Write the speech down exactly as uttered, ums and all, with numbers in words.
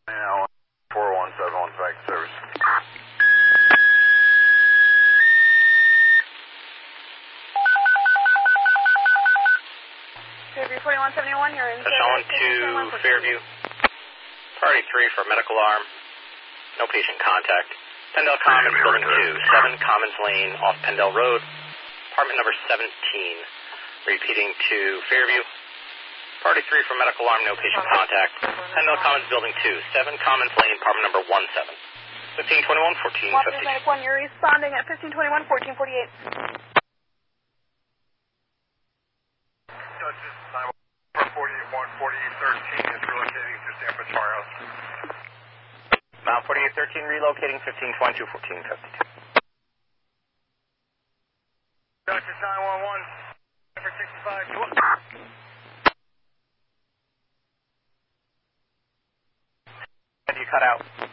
Now, four one seven one back to service. Fairview forty-one seventy-one, you're in. Sean to Fairview. Priority three for medical alarm. No patient contact. Pendel Commons, Building two, seven Commons Lane off Pendel Road. Apartment number seventeen. Repeating to Fairview. Priority three for medical alarm, no patient contact. Pendel Commons, Building two, seven Commons Lane, apartment number one seven. fifteen twenty-one, fourteen fifty. one, you're responding at fifteen twenty-one, fourteen forty-eight. forty-one forty-eight thirteen is relocating to Stanford Firehouse. Mount forty-eight thirteen relocating fifteen twenty-two, fourteen fifty-two. Dodgers nine one one, Stanford sixty-five. You cut out.